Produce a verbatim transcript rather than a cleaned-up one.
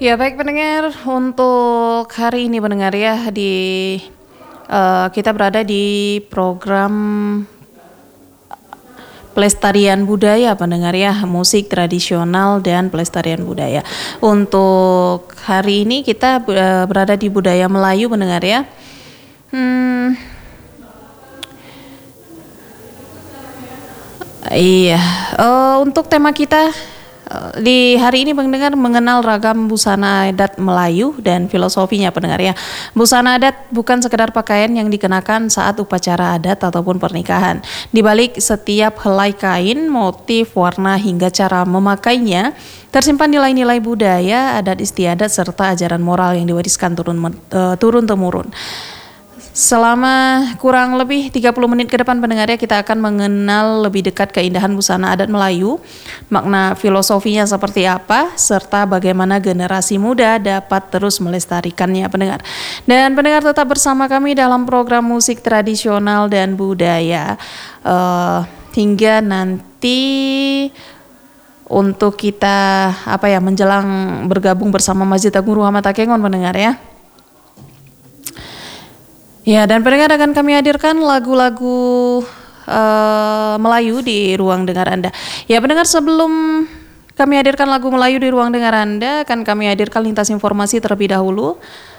Ya baik pendengar, untuk hari ini pendengar ya di uh, kita berada di program pelestarian budaya pendengar ya, musik tradisional dan pelestarian budaya. Untuk hari ini kita uh, berada di budaya Melayu pendengar ya. Hmm, iya, uh, untuk tema kita di hari ini pendengar mengenal ragam busana adat Melayu dan filosofinya pendengar ya. Busana adat bukan sekedar pakaian yang dikenakan saat upacara adat ataupun pernikahan. Di balik setiap helai kain, motif, warna hingga cara memakainya tersimpan nilai-nilai budaya, adat istiadat serta ajaran moral yang diwariskan turun uh, turun temurun. Selama kurang lebih tiga puluh menit ke depan pendengar ya, kita akan mengenal lebih dekat keindahan busana adat Melayu, makna filosofinya seperti apa, serta bagaimana generasi muda dapat terus melestarikannya pendengar. Dan pendengar tetap bersama kami dalam program musik tradisional dan budaya uh, hingga nanti untuk kita apa ya menjelang bergabung bersama Masjid Agung Ruhama Takengon pendengar ya. Ya, dan pendengar akan kami hadirkan lagu-lagu uh, Melayu di ruang dengar Anda. Ya, pendengar sebelum kami hadirkan lagu Melayu di ruang dengar Anda, akan kami hadirkan lintas informasi terlebih dahulu.